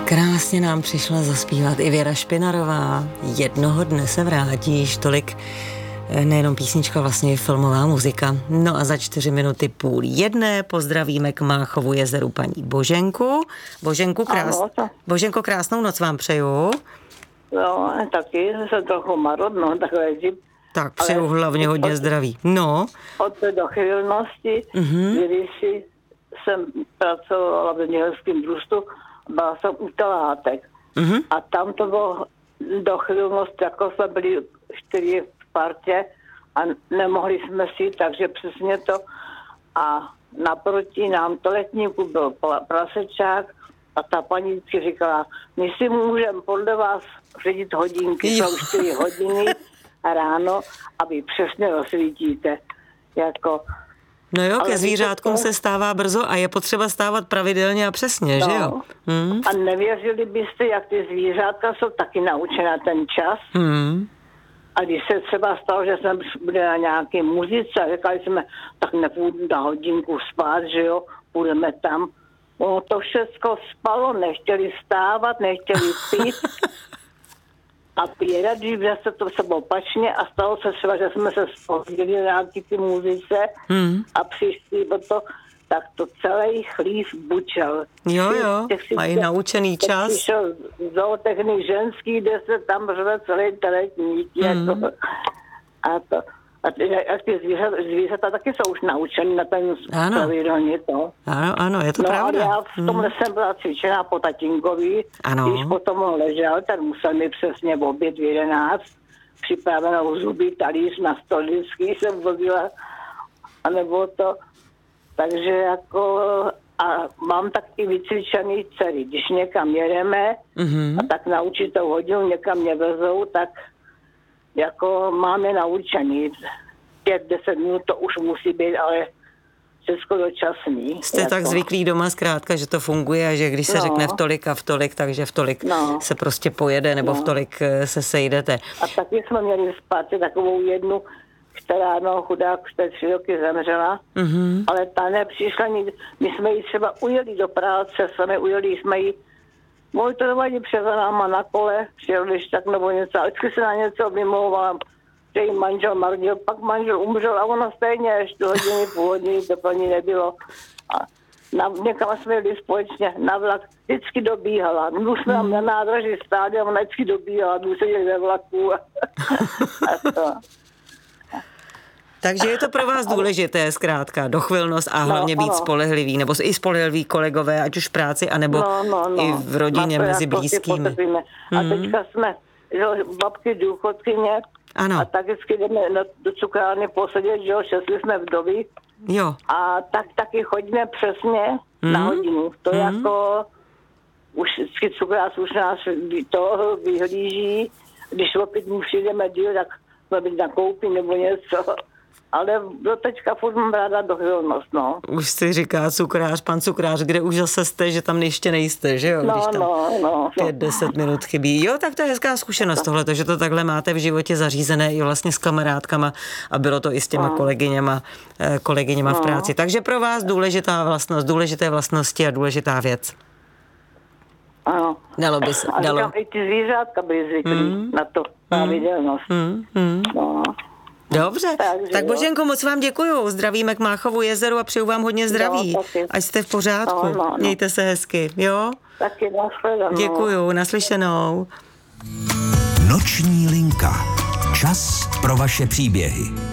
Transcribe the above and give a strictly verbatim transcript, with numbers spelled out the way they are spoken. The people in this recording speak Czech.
Krásně nám přišla zaspívat i Věra Špinarová. Jednoho dne se vrátíš, tolik nejenom písnička, vlastně i filmová muzika. No a za čtyři minuty půl jedné pozdravíme k Máchovu jezeru paní Boženku. Boženku, krás... Boženko, krásnou noc vám přeju. No, taky jsem trochu marodno, takhle žip. Tak přeju ale hlavně hodně od, zdraví. No. Od té dochylnosti, mm-hmm. když jsem pracovala v Německém družstvu, byla jsem u Talátek. Mm-hmm. A tam to bylo dochylnost, jako jsme byli čtyři v partě a nemohli jsme si, takže přesně to. A naproti nám toletníku byl prasečák a ta paní vždycky říkala, my si můžeme podle vás řídit hodinky, jsou čtyři hodiny ráno a vy přesně rozsvítíte. Jako, no jo, ke zvířátkům to se stává brzo a je potřeba stávat pravidelně a přesně, no, že jo? Hmm. A nevěřili byste, jak ty zvířátka jsou taky naučená ten čas. Hmm. A když se třeba stalo, že jsme byli na nějaké muzice a říkali jsme, tak nepůjdu na hodinku spát, že jo, půjdeme tam. No to všechno spalo, nechtěli stávat, nechtěli pít. A pěra, když se to se opačně a stalo se třeba, že jsme se spozdili na nějaký ty muzice hmm. a přišli o to, tak to celý chlív bučel. Jo, jo, mají těch, naučený čas. Přišel zootechnik ženský, kde se tam řve celý teletník. Hmm. Jako, a to, a ty, a ty zvířata, zvířata taky jsou už naučený na ten pravidelně to. Ano, ano, je to no, pravda. No já v tomhle hmm. jsem byla cvičená po tatínkovi, ano. Když potom on ležel, tak musel mi přesně v oběd v jedenáct připravenou zuby, talíř na stoličky jsem vozila, anebo to, takže jako a mám taky vycvičený dcery, když někam jedeme mm-hmm. a tak na určitou hodinu někam mě vezou, tak jako máme naučený. Pět, deset minut to už musí být, ale všechno dočasný. Jste jako. Tak zvyklí doma zkrátka, že to funguje a že když se no. řekne v tolik a v tolik, takže v tolik no. se prostě pojede nebo no. v tolik se sejdete. A taky jsme měli spát takovou jednu, která no chudák už teď tři roky zemřela, mm-hmm. ale ta nepřišla nikdy. My jsme ji třeba ujeli do práce, jsme ujeli jsme ji můj to nevadí před náma na kole, přijel když tak nebo něco, ale vždycky se na něco vymlouvala, že jí manžel mardil, pak manžel umřel a ona stejně ještě hodiny, půl hodiny, to pro ní nebylo. A na, někam jsme jeli společně na vlak, vždycky dobíhala. My jsme tam na nádraží stáli a ona vždycky dobíhala, my se jeli ve vlaku. A, a to. Takže je to pro vás důležité, zkrátka, dochvilnost a hlavně no, být spolehlivý, nebo i spolehlivý kolegové, ať už v práci, anebo no, no, no. i v rodině mezi blízkými. A hmm. teďka jsme že, babky důchodkyně ano. a tak vždycky jdeme do cukrárny posedět, že jo, šestli jsme vdovy. Jo. A tak taky chodíme přesně hmm. na hodinu. To hmm. jako už vždycky cukrář už nás to vyhlíží, když opět mu přijdeme díl, tak jsme být na koupi nebo něco. Ale do teďka furt mám ráda dochvilnost, no. Už si říká cukrář, pan cukrář, kde už zase jste, že tam ještě nejste, že jo? No, když tam no, no. pět, deset minut chybí. Jo, tak to je hezká zkušenost tohleto, že to takhle máte v životě zařízené i vlastně s kamarádkama a bylo to i s těma no. kolegyněma, kolegyněma no. v práci. Takže pro vás důležitá vlastnost, důležité vlastnosti a důležitá věc. Ano. Dalo by se, a dalo. A i ty zvířátka byly zvyklí mm. na to pravidelnost. Mm. Mm. No. Dobře, takže tak Boženko, moc vám děkuju. Zdravíme k Máchovu jezeru a přeju vám hodně zdraví. No, ať jste v pořádku. No, no, no. Mějte se hezky, jo? Taky nashledanou. Děkuju, naslyšenou. Noční linka. Čas pro vaše příběhy.